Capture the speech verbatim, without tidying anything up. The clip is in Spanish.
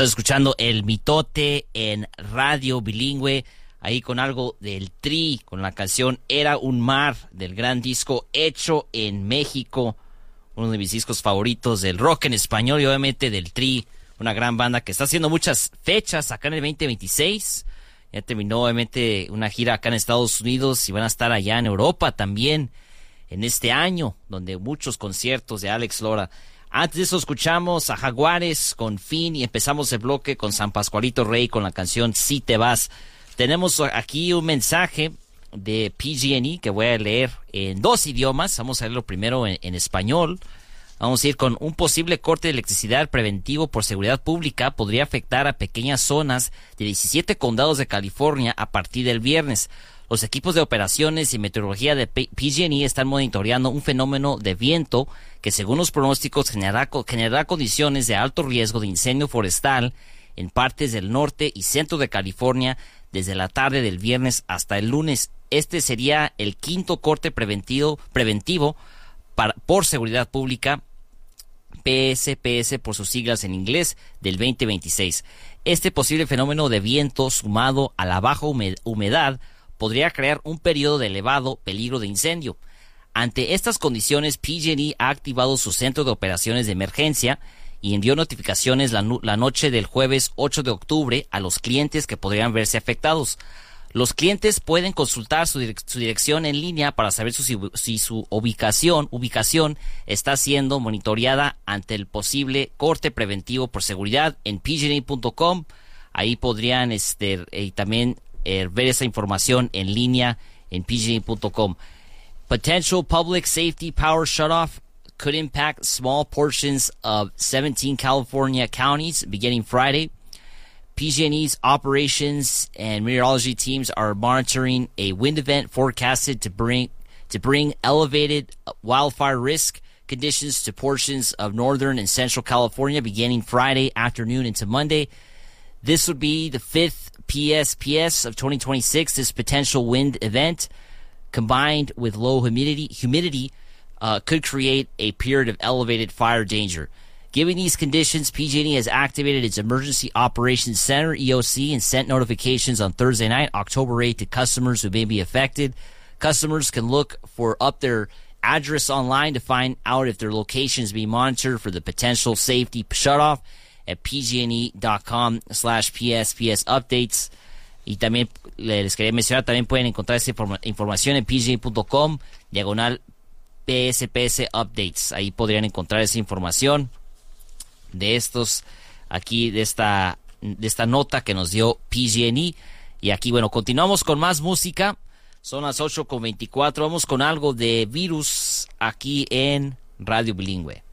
Estás escuchando El Mitote en Radio Bilingüe, ahí con algo del Tri, con la canción Era un Mar, del gran disco Hecho en México, uno de mis discos favoritos del rock en español y obviamente del Tri, una gran banda que está haciendo muchas fechas acá en el veinte veintiséis. Ya terminó obviamente una gira acá en Estados Unidos y van a estar allá en Europa también en este año, donde muchos conciertos de Alex Lora. Antes de eso escuchamos a Jaguares con Fin y empezamos el bloque con San Pascualito Rey con la canción Si Te Vas. Tenemos aquí un mensaje de P G and E que voy a leer en dos idiomas. Vamos a leerlo primero en, en español. Vamos a ir con un posible corte de electricidad preventivo por seguridad pública podría afectar a pequeñas zonas de diecisiete condados de California a partir del viernes. Los equipos de operaciones y meteorología de P G and E están monitoreando un fenómeno de viento que según los pronósticos generará, generará condiciones de alto riesgo de incendio forestal en partes del norte y centro de California desde la tarde del viernes hasta el lunes. Este sería el quinto corte preventivo, preventivo para, por seguridad pública, P S P S por sus siglas en inglés, del veinte veintiséis. Este posible fenómeno de viento sumado a la baja humedad podría crear un periodo de elevado peligro de incendio. Ante estas condiciones, P G and E ha activado su centro de operaciones de emergencia y envió notificaciones la, la noche del jueves ocho de octubre a los clientes que podrían verse afectados. Los clientes pueden consultar su, direc- su dirección en línea para saber su, si, si su ubicación, ubicación está siendo monitoreada ante el posible corte preventivo por seguridad en P G and E punto com. Ahí podrían este, eh, también eh, ver esa información en línea en P G and E punto com. Potential public safety power shutoff could impact small portions of seventeen California counties beginning Friday. P G and E's operations and meteorology teams are monitoring a wind event forecasted to bring to bring elevated wildfire risk conditions to portions of northern and central California beginning Friday afternoon into Monday. This would be the fifth P S P S of twenty twenty-six. This potential wind event, combined with low humidity, humidity uh, could create a period of elevated fire danger. Given these conditions, P G and E has activated its Emergency Operations Center, E O C, and sent notifications on Thursday night, October eighth, to customers who may be affected. Customers can look for up their address online to find out if their location is being monitored for the potential safety shutoff at pgne.com slash PSPS updates. Y también les quería mencionar, también pueden encontrar esa informa- información en pgne.com, diagonal P S P S updates. Ahí podrían encontrar esa información de estos, aquí, de esta, de esta nota que nos dio P G and E. Y aquí, bueno, continuamos con más música. Son las ocho con veinticuatro. Vamos con algo de Virus aquí en Radio Bilingüe.